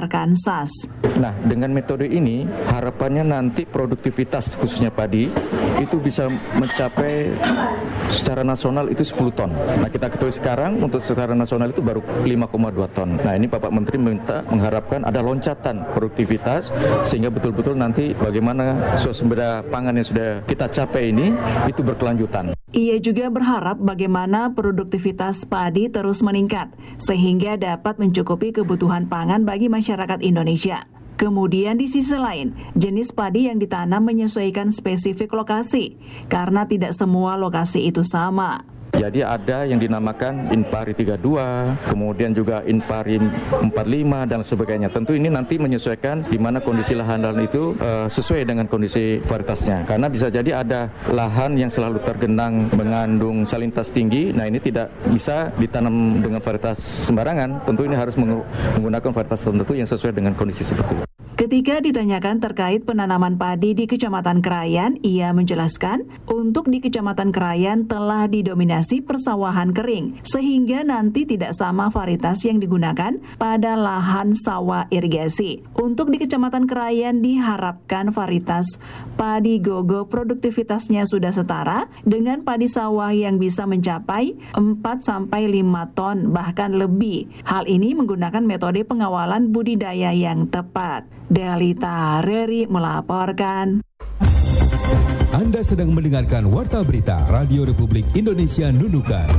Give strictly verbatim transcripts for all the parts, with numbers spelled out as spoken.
Arkansas. Nah, dengan metode ini harapannya nanti produktivitas khususnya padi itu bisa mencapai secara nasional itu sepuluh ton. Nah, kita ketahui sekarang untuk secara nasional itu baru lima koma dua ton. Nah, ini Bapak Menteri minta mengharapkan ada loncatan produktivitas sehingga betul-betul nanti bagaimana swasembada pangan yang sudah kita capai ini itu berkelanjutan. Ia juga berharap bagaimana produktivitas padi terus meningkat sehingga dapat mencukupi kebutuhan pangan bagi masyarakat Indonesia. Kemudian di sisi lain, jenis padi yang ditanam menyesuaikan spesifik lokasi karena tidak semua lokasi itu sama. Jadi ada yang dinamakan Inpari tiga puluh dua, kemudian juga Inpari empat puluh lima dan sebagainya. Tentu ini nanti menyesuaikan di mana kondisi lahan itu uh, sesuai dengan kondisi varietasnya. Karena bisa jadi ada lahan yang selalu tergenang mengandung salinitas tinggi. Nah, ini tidak bisa ditanam dengan varietas sembarangan. Tentu ini harus menggunakan varietas tertentu yang sesuai dengan kondisi seperti itu. Ketika ditanyakan terkait penanaman padi di Kecamatan Krayan, ia menjelaskan untuk di Kecamatan Krayan telah didominasi persawahan kering, sehingga nanti tidak sama varietas yang digunakan pada lahan sawah irigasi. Untuk di Kecamatan Krayan diharapkan varietas padi gogo produktivitasnya sudah setara dengan padi sawah yang bisa mencapai empat sampai lima ton bahkan lebih. Hal ini menggunakan metode pengawalan budidaya yang tepat. Delita Reri melaporkan. Anda sedang mendengarkan Warta Berita Radio Republik Indonesia Nunukan.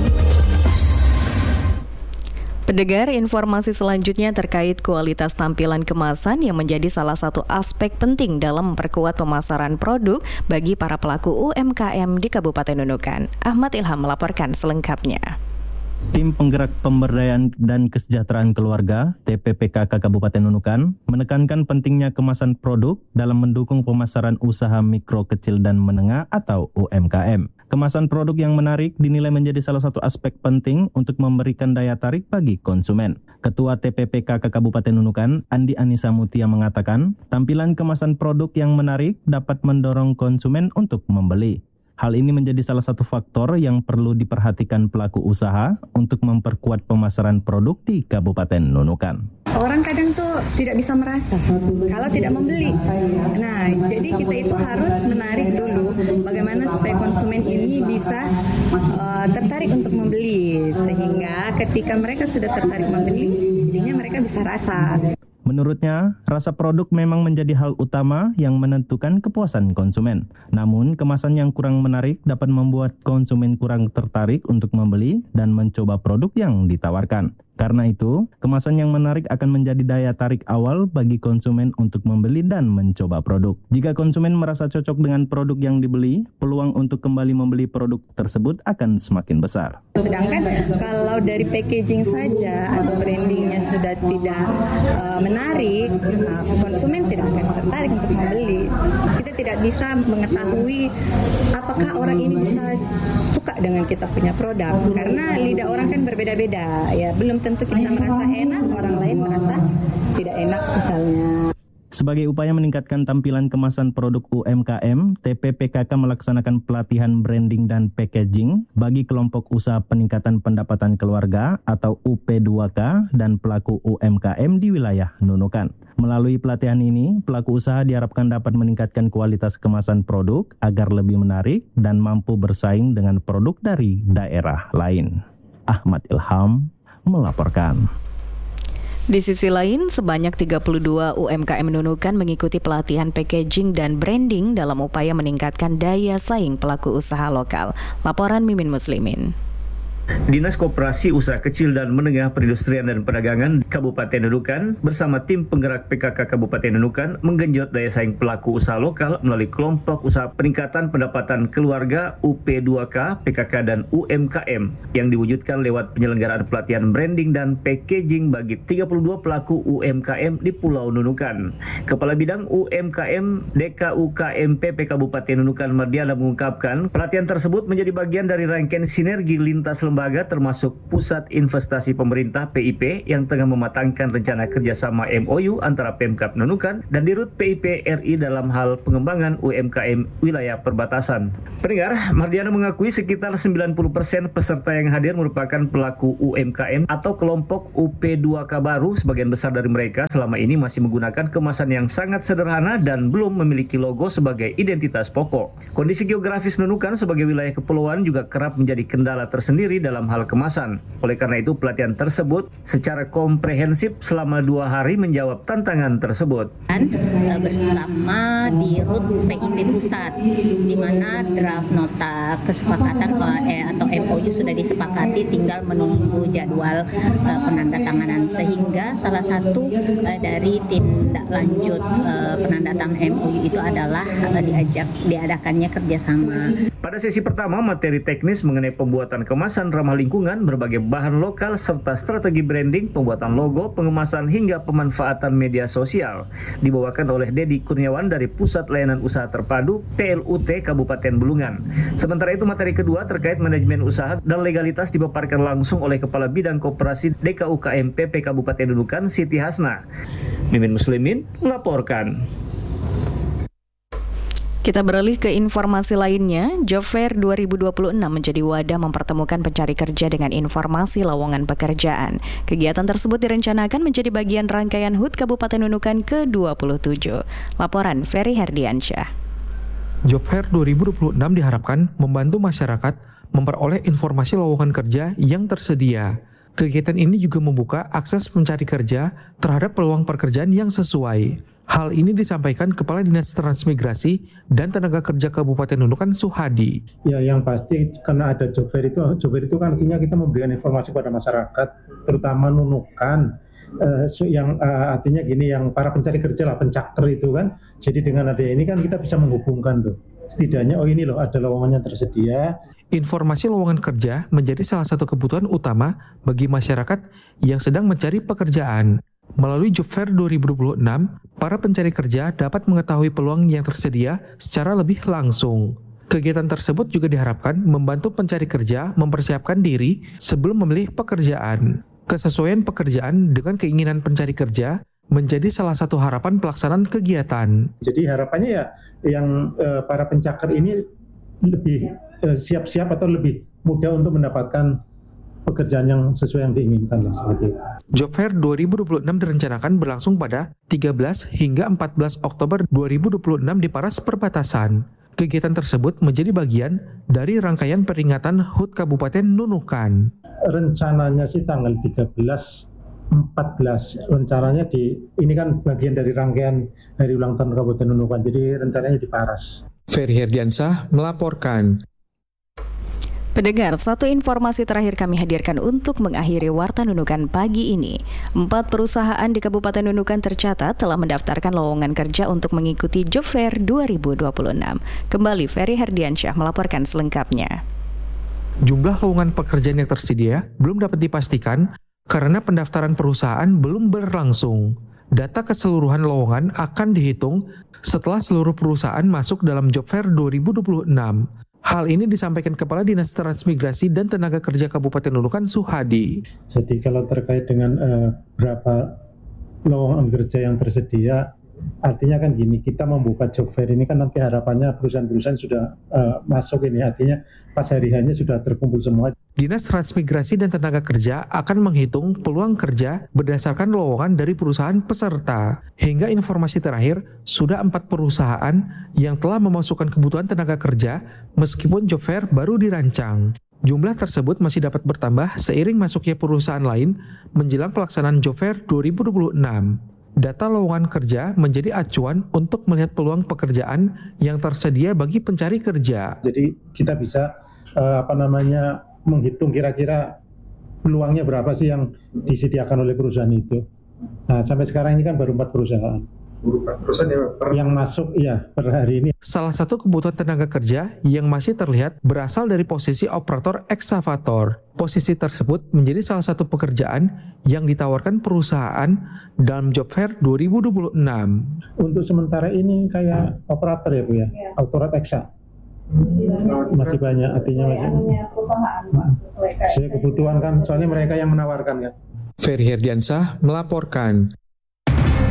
Pendengar, informasi selanjutnya terkait kualitas tampilan kemasan yang menjadi salah satu aspek penting dalam memperkuat pemasaran produk bagi para pelaku U M K M di Kabupaten Nunukan. Ahmad Ilham melaporkan selengkapnya. Tim Penggerak Pemberdayaan dan Kesejahteraan Keluarga T P P K K Kabupaten Nunukan menekankan pentingnya kemasan produk dalam mendukung pemasaran usaha mikro, kecil, dan menengah atau U M K M. Kemasan produk yang menarik dinilai menjadi salah satu aspek penting untuk memberikan daya tarik bagi konsumen. Ketua T P P K K Kabupaten Nunukan, Andi Anissa Mutia mengatakan, tampilan kemasan produk yang menarik dapat mendorong konsumen untuk membeli. Hal ini menjadi salah satu faktor yang perlu diperhatikan pelaku usaha untuk memperkuat pemasaran produk di Kabupaten Nunukan. Orang kadang tuh tidak bisa merasa kalau tidak membeli. Nah, jadi kita itu harus menarik dulu bagaimana supaya konsumen ini bisa uh, tertarik untuk membeli. Sehingga ketika mereka sudah tertarik membeli, jadinya mereka bisa rasa. Menurutnya, rasa produk memang menjadi hal utama yang menentukan kepuasan konsumen. Namun, kemasan yang kurang menarik dapat membuat konsumen kurang tertarik untuk membeli dan mencoba produk yang ditawarkan. Karena itu, kemasan yang menarik akan menjadi daya tarik awal bagi konsumen untuk membeli dan mencoba produk. Jika konsumen merasa cocok dengan produk yang dibeli, peluang untuk kembali membeli produk tersebut akan semakin besar. Sedangkan kalau dari packaging saja atau brandingnya sudah tidak uh, menarik, uh, konsumen tidak akan tertarik untuk membeli. Kita tidak bisa mengetahui apakah orang ini bisa suka dengan kita punya produk. Karena lidah orang kan berbeda-beda, ya belum tentu kita merasa enak, orang lain merasa tidak enak misalnya. Sebagai upaya meningkatkan tampilan kemasan produk U M K M, T P P K K melaksanakan pelatihan branding dan packaging bagi kelompok usaha peningkatan pendapatan keluarga atau U P dua K dan pelaku U M K M di wilayah Nunukan. Melalui pelatihan ini, pelaku usaha diharapkan dapat meningkatkan kualitas kemasan produk agar lebih menarik dan mampu bersaing dengan produk dari daerah lain. Ahmad Ilham melaporkan. Di sisi lain, sebanyak tiga puluh dua U M K M Nunukan mengikuti pelatihan packaging dan branding dalam upaya meningkatkan daya saing pelaku usaha lokal. Laporan Mimin Muslimin. Dinas Koperasi Usaha Kecil dan Menengah Perindustrian dan Perdagangan Kabupaten Nunukan bersama tim penggerak P K K Kabupaten Nunukan menggenjot daya saing pelaku usaha lokal melalui kelompok usaha peningkatan pendapatan keluarga U P dua K, P K K, dan U M K M yang diwujudkan lewat penyelenggaraan pelatihan branding dan packaging bagi tiga puluh dua pelaku U M K M di Pulau Nunukan. Kepala Bidang U M K M D K U K M P P Kabupaten Nunukan Mardiana mengungkapkan pelatihan tersebut menjadi bagian dari rangkaian sinergi lintas lembaga lembaga termasuk Pusat Investasi Pemerintah P I P yang tengah mematangkan rencana kerjasama M O U antara Pemkab Nunukan dan Dirut P I P R I dalam hal pengembangan U M K M wilayah perbatasan. Pendengar, Mardiana mengakui sekitar sembilan puluh persen peserta yang hadir merupakan pelaku U M K M atau kelompok U P dua K baru. Sebagian besar dari mereka selama ini masih menggunakan kemasan yang sangat sederhana dan belum memiliki logo sebagai identitas pokok. Kondisi geografis Nunukan sebagai wilayah kepulauan juga kerap menjadi kendala tersendiri dalam hal kemasan. Oleh karena itu, pelatihan tersebut secara komprehensif selama dua hari menjawab tantangan tersebut. Bersama Dirut P I P Pusat, di mana draft nota kesepakatan eh, atau M O U sudah disepakati, tinggal menunggu jadwal eh, penandatanganan, sehingga salah satu eh, dari tindak lanjut eh, penandatangan M O U itu adalah eh, diajak diadakannya kerjasama. Pada sesi pertama, materi teknis mengenai pembuatan kemasan ramah lingkungan, berbagai bahan lokal, serta strategi branding, pembuatan logo, pengemasan, hingga pemanfaatan media sosial dibawakan oleh Dedi Kurniawan dari Pusat Layanan Usaha Terpadu P L U T Kabupaten Bulungan. Sementara itu, materi kedua terkait manajemen usaha dan legalitas dipaparkan langsung oleh Kepala Bidang Koperasi D K U K M P P Kabupaten Nunukan, Siti Hasna. Mimin Muslimin melaporkan. Kita beralih ke informasi lainnya. Job Fair dua ribu dua puluh enam menjadi wadah mempertemukan pencari kerja dengan informasi lowongan pekerjaan. Kegiatan tersebut direncanakan menjadi bagian rangkaian H U T Kabupaten Nunukan ke dua puluh tujuh. Laporan Ferry Herdiansyah. Job Fair dua ribu dua puluh enam diharapkan membantu masyarakat memperoleh informasi lowongan kerja yang tersedia. Kegiatan ini juga membuka akses pencari kerja terhadap peluang pekerjaan yang sesuai. Hal ini disampaikan Kepala Dinas Transmigrasi dan Tenaga Kerja Kabupaten Nunukan, Suhadi. Ya, yang pasti karena ada job fair itu, job fair itu kan artinya kita memberikan informasi kepada masyarakat, terutama Nunukan, eh, yang eh, artinya gini, yang para pencari kerja lah, pencaker itu kan. Jadi dengan ada ini kan kita bisa menghubungkan tuh. Setidaknya, oh ini loh ada lowongan yang tersedia. Informasi lowongan kerja menjadi salah satu kebutuhan utama bagi masyarakat yang sedang mencari pekerjaan. Melalui Job Fair dua ribu dua puluh enam, para pencari kerja dapat mengetahui peluang yang tersedia secara lebih langsung. Kegiatan tersebut juga diharapkan membantu pencari kerja mempersiapkan diri sebelum memilih pekerjaan. Kesesuaian pekerjaan dengan keinginan pencari kerja menjadi salah satu harapan pelaksanaan kegiatan. Jadi harapannya ya yang eh, para pencaker ini lebih eh, siap-siap atau lebih mudah untuk mendapatkan pekerjaan yang sesuai yang diinginkan lah, seperti itu. Job Fair dua ribu dua puluh enam direncanakan berlangsung pada tiga belas hingga empat belas Oktober dua ribu dua puluh enam di Paras Perbatasan. Kegiatan tersebut menjadi bagian dari rangkaian peringatan H U T Kabupaten Nunukan. Rencananya sih tanggal tiga belas empat belas, rencananya di ini kan bagian dari rangkaian hari ulang tahun Kabupaten Nunukan, jadi rencananya di Paras. Ferry Herdiansyah melaporkan. Pendengar, satu informasi terakhir kami hadirkan untuk mengakhiri Warta Nunukan pagi ini. Empat perusahaan di Kabupaten Nunukan tercatat telah mendaftarkan lowongan kerja untuk mengikuti Job Fair dua ribu dua puluh enam. Kembali Ferry Herdiansyah melaporkan selengkapnya. Jumlah lowongan pekerjaan yang tersedia belum dapat dipastikan karena pendaftaran perusahaan belum berlangsung. Data keseluruhan lowongan akan dihitung setelah seluruh perusahaan masuk dalam Job Fair dua ribu dua puluh enam. Hal ini disampaikan Kepala Dinas Transmigrasi dan Tenaga Kerja Kabupaten Nunukan, Suhadi. Jadi kalau terkait dengan uh, berapa lowongan kerja yang tersedia, artinya kan gini, kita membuka job fair ini kan nanti harapannya perusahaan-perusahaan sudah uh, masuk ini, artinya pas hari hanya sudah terkumpul semua. Dinas Transmigrasi dan Tenaga Kerja akan menghitung peluang kerja berdasarkan lowongan dari perusahaan peserta. Hingga informasi terakhir, sudah empat perusahaan yang telah memasukkan kebutuhan tenaga kerja meskipun job fair baru dirancang. Jumlah tersebut masih dapat bertambah seiring masuknya perusahaan lain menjelang pelaksanaan Job Fair dua ribu dua puluh enam. Data lowongan kerja menjadi acuan untuk melihat peluang pekerjaan yang tersedia bagi pencari kerja. Jadi kita bisa uh, apa namanya menghitung kira-kira peluangnya berapa sih yang disediakan oleh perusahaan itu. Nah, sampai sekarang ini kan baru empat perusahaan. Perusahaan yang, per... yang masuk ya per hari ini. Salah satu kebutuhan tenaga kerja yang masih terlihat berasal dari posisi operator ekskavator. Posisi tersebut menjadi salah satu pekerjaan yang ditawarkan perusahaan dalam Job Fair dua ribu dua puluh enam. Untuk sementara ini kayak operator ya Bu ya, operator eksa. Masih banyak, artinya masih sesuai kebutuhan kan, soalnya mereka yang menawarkan kan. Ferry Herdiansah melaporkan.